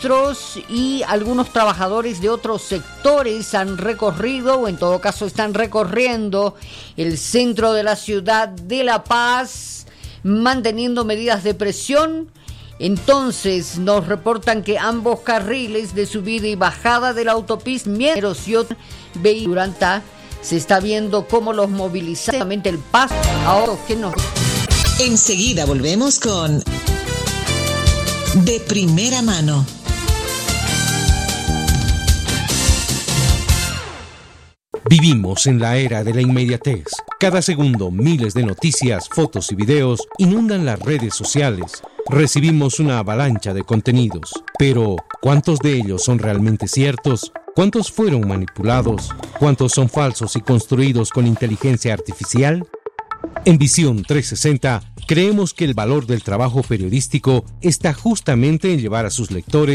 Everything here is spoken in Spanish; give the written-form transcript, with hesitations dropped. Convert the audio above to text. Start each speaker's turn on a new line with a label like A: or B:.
A: maestros y algunos trabajadores de otros sectores han recorrido, o en todo caso están recorriendo, el centro de la ciudad de La Paz, manteniendo medidas de presión. Entonces nos reportan que ambos carriles de subida y bajada de la autopista Mieros y otro vehículo se está viendo cómo los movilizan el paso. Ahora que nos...
B: Enseguida volvemos con De Primera Mano.
C: Vivimos en la era de la inmediatez. Cada segundo, miles de noticias, fotos y videos inundan las redes sociales. Recibimos una avalancha de contenidos. Pero, ¿cuántos de ellos son realmente ciertos? ¿Cuántos fueron manipulados? ¿Cuántos son falsos y construidos con inteligencia artificial? En Visión 360, creemos que el valor del trabajo periodístico está justamente en llevar a sus lectores